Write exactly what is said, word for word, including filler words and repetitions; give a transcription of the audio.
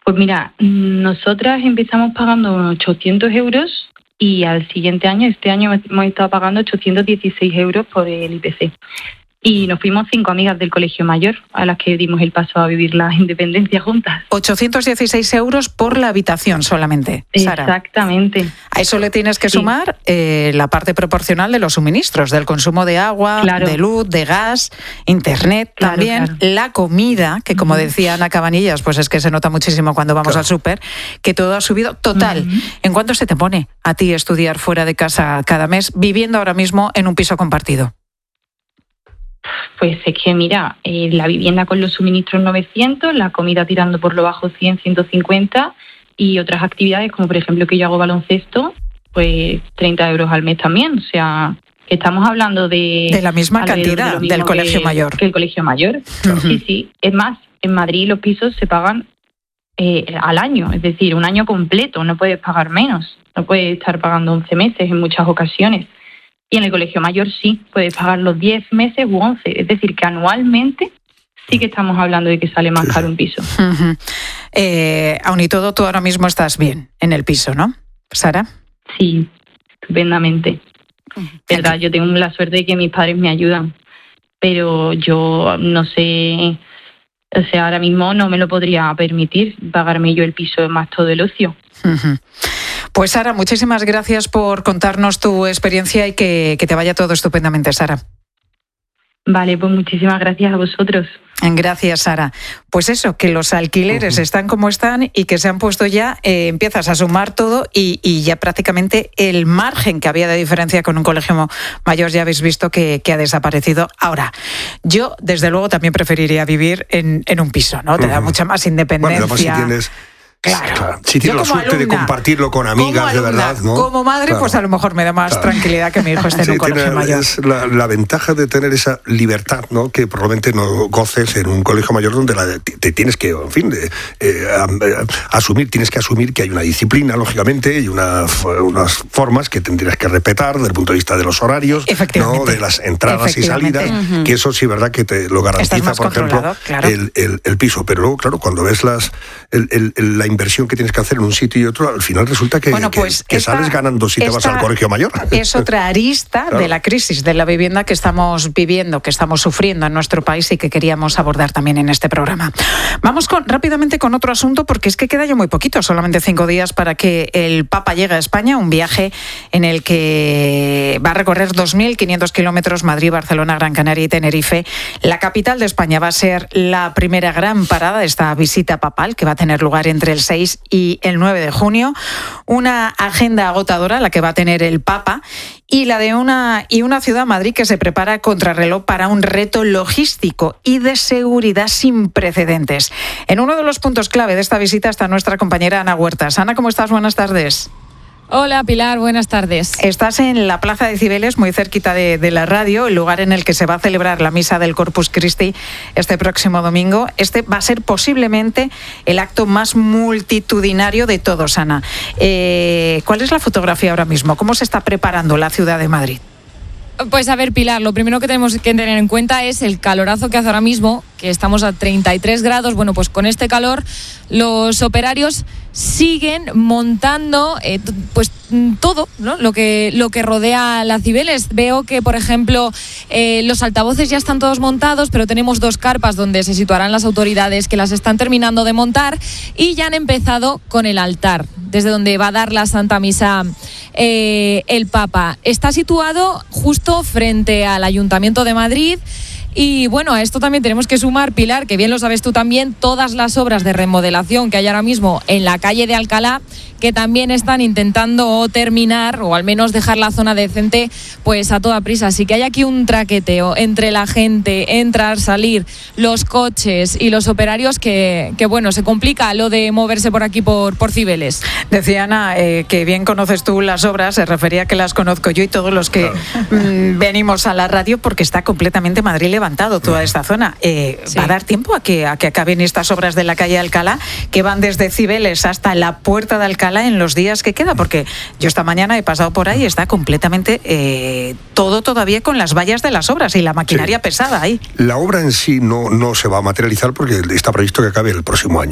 Pues mira, nosotras empezamos pagando unos ochocientos euros y al siguiente año, este año hemos estado pagando ochocientos dieciséis euros por el I P C. Y nos fuimos cinco amigas del colegio mayor a las que dimos el paso a vivir la independencia juntas. ochocientos dieciséis euros por la habitación solamente, Sara. Exactamente. A eso le tienes que sí. sumar eh, la parte proporcional de los suministros, del consumo de agua, claro. de luz, de gas, internet, claro, también claro. la comida, que como uh-huh. decía Ana Cabanillas, pues es que se nota muchísimo cuando vamos claro. al súper, que todo ha subido. Total, uh-huh. ¿en cuánto se te pone a ti estudiar fuera de casa cada mes, viviendo ahora mismo en un piso compartido? Pues es que mira, eh, la vivienda con los suministros novecientos, la comida tirando por lo bajo cien, ciento cincuenta y otras actividades como por ejemplo que yo hago baloncesto, pues treinta euros al mes también. O sea, que estamos hablando de... De la misma cantidad de del colegio que, mayor. Que el colegio mayor. Uh-huh. Sí, sí. Es más, en Madrid los pisos se pagan eh, al año, es decir, un año completo, no puedes pagar menos. No puedes estar pagando once meses en muchas ocasiones. Y en el colegio mayor sí, puedes pagar los diez meses u once. Es decir, que anualmente sí que estamos hablando de que sale más caro un piso. Uh-huh. Eh, aun y todo, tú ahora mismo estás bien en el piso, ¿no, Sara? Sí, estupendamente. Uh-huh. Verdad, yo tengo la suerte de que mis padres me ayudan, pero yo no sé, o sea, ahora mismo no me lo podría permitir pagarme yo el piso más todo el ocio. Uh-huh. Pues Sara, muchísimas gracias por contarnos tu experiencia y que, que te vaya todo estupendamente, Sara. Vale, pues muchísimas gracias a vosotros. Gracias, Sara. Pues eso, que los alquileres uh-huh. están como están y que se han puesto ya, eh, empiezas a sumar todo y, y ya prácticamente el margen que había de diferencia con un colegio mayor ya habéis visto que, que ha desaparecido. Ahora, yo desde luego también preferiría vivir en, en un piso, ¿no? Te uh-huh. da mucha más independencia. Bueno, además si tienes... Claro. claro. Si tienes la suerte alumna, de compartirlo con amigas, alumna, de verdad, ¿no? Como madre, claro. pues a lo mejor me da más claro. tranquilidad que mi hijo esté sí, en un colegio tiene, mayor. Es la, la ventaja de tener esa libertad, ¿no? Que probablemente no goces en un colegio mayor donde la, te, te tienes que, en fin, de, eh, a, a, asumir, tienes que asumir que hay una disciplina, lógicamente, y una, unas formas que tendrías que respetar desde el punto de vista de los horarios, ¿no? De las entradas y salidas, uh-huh. que eso sí, verdad, que te lo garantiza, por ejemplo, claro. el, el, el piso. Pero luego, claro, cuando ves las el, el, el, la inversión que tienes que hacer en un sitio y otro, al final resulta que, bueno, pues que, que esta, sales ganando si te vas al colegio mayor. Es otra arista claro. de la crisis de la vivienda que estamos viviendo, que estamos sufriendo en nuestro país y que queríamos abordar también en este programa. Vamos con, rápidamente con otro asunto, porque es que queda ya muy poquito, solamente cinco días para que el Papa llegue a España, un viaje en el que va a recorrer dos mil quinientos kilómetros, Madrid, Barcelona, Gran Canaria y Tenerife. La capital de España va a ser la primera gran parada de esta visita papal, que va a tener lugar entre el seis y el nueve de junio, una agenda agotadora la que va a tener el Papa y la de una y una ciudad, Madrid, que se prepara a contrarreloj para un reto logístico y de seguridad sin precedentes. En uno de los puntos clave de esta visita está nuestra compañera Ana Huertas. Ana, ¿cómo estás? Buenas tardes. Hola Pilar, buenas tardes. Estás en la Plaza de Cibeles, muy cerquita de, de la radio, el lugar en el que se va a celebrar la misa del Corpus Christi este próximo domingo. Este va a ser posiblemente el acto más multitudinario de todos, Ana. Eh, ¿Cuál es la fotografía ahora mismo? ¿Cómo se está preparando la ciudad de Madrid? Pues a ver, Pilar, lo primero que tenemos que tener en cuenta es el calorazo que hace ahora mismo, que estamos a treinta y tres grados. Bueno, pues con este calor los operarios siguen montando eh, pues todo, ¿no? lo que lo que rodea la Cibeles. Veo que, por ejemplo, eh, los altavoces ya están todos montados, pero tenemos dos carpas donde se situarán las autoridades que las están terminando de montar y ya han empezado con el altar, desde donde va a dar la Santa Misa eh, el Papa. Está situado justo frente al Ayuntamiento de Madrid. Y bueno, a esto también tenemos que sumar, Pilar, que bien lo sabes tú también, todas las obras de remodelación que hay ahora mismo en la calle de Alcalá, que también están intentando terminar o al menos dejar la zona decente pues a toda prisa. Así que hay aquí un traqueteo entre la gente, entrar, salir, los coches y los operarios que, que bueno, se complica lo de moverse por aquí por, por Cibeles. Decía Ana eh, que bien conoces tú las obras, se refería a que las conozco yo y todos los que claro. mm, venimos a la radio, porque está completamente Madrid levantado toda esta zona. Eh, sí. ¿Va a dar tiempo a que, a que acaben estas obras de la calle Alcalá, que van desde Cibeles hasta la Puerta de Alcalá en los días que queda? Porque yo esta mañana he pasado por ahí y está completamente eh, todo todavía con las vallas de las obras y la maquinaria sí. pesada ahí. La obra en sí no, no se va a materializar porque está previsto que acabe el próximo año.